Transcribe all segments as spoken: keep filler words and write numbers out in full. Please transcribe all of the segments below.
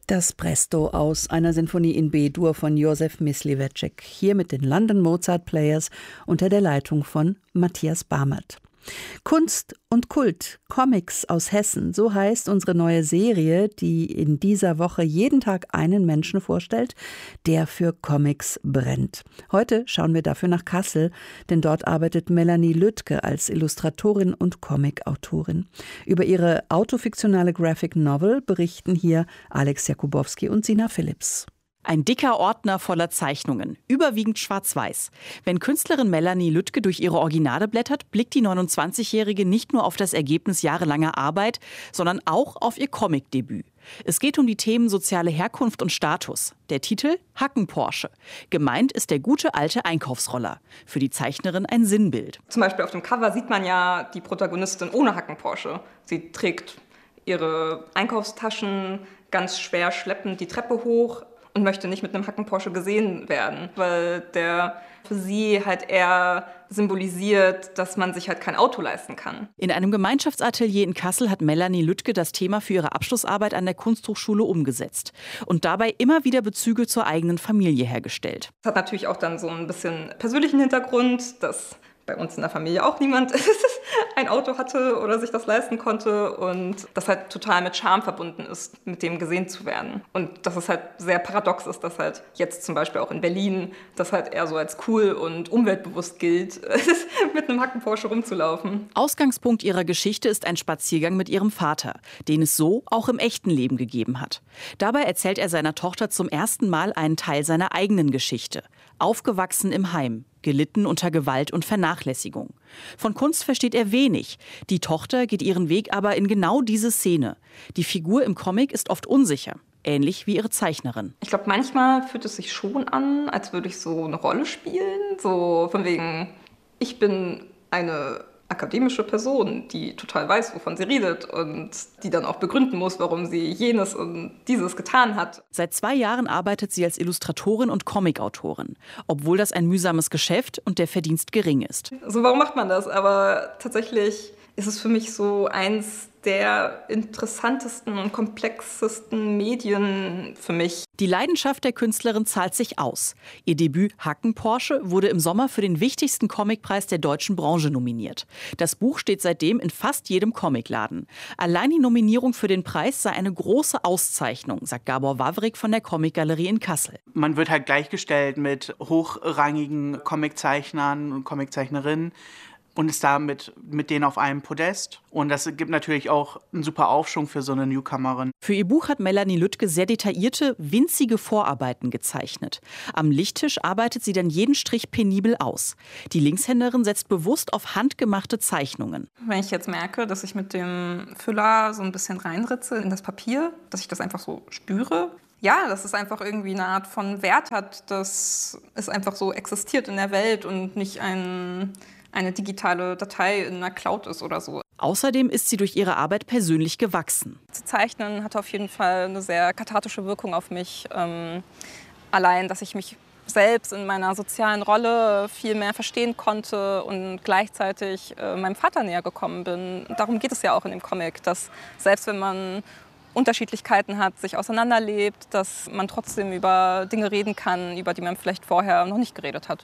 Das Presto aus einer Sinfonie in B-Dur von Józef Mysliveček, hier mit den London Mozart Players unter der Leitung von Matthias Barmert. Kunst und Kult, Comics aus Hessen, so heißt unsere neue Serie, die in dieser Woche jeden Tag einen Menschen vorstellt, der für Comics brennt. Heute schauen wir dafür nach Kassel, denn dort arbeitet Melanie Lüttke als Illustratorin und Comicautorin. Über ihre autofiktionale Graphic Novel berichten hier Alex Jakubowski und Sina Phillips. Ein dicker Ordner voller Zeichnungen, überwiegend schwarz-weiß. Wenn Künstlerin Melanie Lüttke durch ihre Originale blättert, blickt die neunundzwanzigjährige nicht nur auf das Ergebnis jahrelanger Arbeit, sondern auch auf ihr Comicdebüt. Es geht um die Themen soziale Herkunft und Status. Der Titel Hacken-Porsche. Gemeint ist der gute alte Einkaufsroller. Für die Zeichnerin ein Sinnbild. Zum Beispiel auf dem Cover sieht man ja die Protagonistin ohne Hacken-Porsche. Sie trägt ihre Einkaufstaschen ganz schwer schleppend die Treppe hoch und möchte nicht mit einem Hacken-Porsche gesehen werden, weil der für sie halt eher symbolisiert, dass man sich halt kein Auto leisten kann. In einem Gemeinschaftsatelier in Kassel hat Melanie Lüttke das Thema für ihre Abschlussarbeit an der Kunsthochschule umgesetzt und dabei immer wieder Bezüge zur eigenen Familie hergestellt. Das hat natürlich auch dann so ein bisschen persönlichen Hintergrund, dass bei uns in der Familie auch niemand ein Auto hatte oder sich das leisten konnte und das halt total mit Charme verbunden ist, mit dem gesehen zu werden. Und dass es halt sehr paradox ist, dass halt jetzt zum Beispiel auch in Berlin das halt eher so als cool und umweltbewusst gilt, mit einem Hacken-Porsche rumzulaufen. Ausgangspunkt ihrer Geschichte ist ein Spaziergang mit ihrem Vater, den es so auch im echten Leben gegeben hat. Dabei erzählt er seiner Tochter zum ersten Mal einen Teil seiner eigenen Geschichte. Aufgewachsen im Heim, gelitten unter Gewalt und Vernachlässigung. Von Kunst versteht er wenig. Die Tochter geht ihren Weg aber in genau diese Szene. Die Figur im Comic ist oft unsicher, ähnlich wie ihre Zeichnerin. Ich glaube, manchmal fühlt es sich schon an, als würde ich so eine Rolle spielen. So von wegen, ich bin eine akademische Person, die total weiß, wovon sie redet und die dann auch begründen muss, warum sie jenes und dieses getan hat. Seit zwei Jahren arbeitet sie als Illustratorin und Comicautorin, obwohl das ein mühsames Geschäft und der Verdienst gering ist. So, warum macht man das? Aber tatsächlich ist es für mich so eins der interessantesten und komplexesten Medien für mich. Die Leidenschaft der Künstlerin zahlt sich aus. Ihr Debüt Hacken-Porsche wurde im Sommer für den wichtigsten Comicpreis der deutschen Branche nominiert. Das Buch steht seitdem in fast jedem Comicladen. Allein die Nominierung für den Preis sei eine große Auszeichnung, sagt Gabor Wawrik von der Comicgalerie in Kassel. Man wird halt gleichgestellt mit hochrangigen Comiczeichnern und Comiczeichnerinnen und ist da mit, mit denen auf einem Podest. Und das gibt natürlich auch einen super Aufschwung für so eine Newcomerin. Für ihr Buch hat Melanie Lüttke sehr detaillierte, winzige Vorarbeiten gezeichnet. Am Lichttisch arbeitet sie dann jeden Strich penibel aus. Die Linkshänderin setzt bewusst auf handgemachte Zeichnungen. Wenn ich jetzt merke, dass ich mit dem Füller so ein bisschen reinritze in das Papier, dass ich das einfach so spüre, ja, dass es einfach irgendwie eine Art von Wert hat, dass es einfach so existiert in der Welt und nicht ein... eine digitale Datei in einer Cloud ist oder so. Außerdem ist sie durch ihre Arbeit persönlich gewachsen. Zu zeichnen hat auf jeden Fall eine sehr kathartische Wirkung auf mich. Ähm, allein, dass ich mich selbst in meiner sozialen Rolle viel mehr verstehen konnte und gleichzeitig äh, meinem Vater näher gekommen bin. Darum geht es ja auch in dem Comic, dass selbst wenn man Unterschiedlichkeiten hat, sich auseinanderlebt, dass man trotzdem über Dinge reden kann, über die man vielleicht vorher noch nicht geredet hat.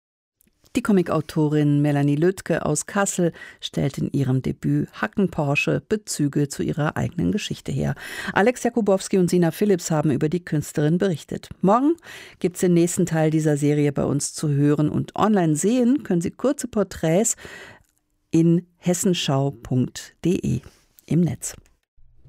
Die Comicautorin Melanie Lüttke aus Kassel stellt in ihrem Debüt Hacken-Porsche Bezüge zu ihrer eigenen Geschichte her. Alex Jakubowski und Sina Phillips haben über die Künstlerin berichtet. Morgen gibt es den nächsten Teil dieser Serie bei uns zu hören und online sehen können Sie kurze Porträts in hessenschau punkt de im Netz.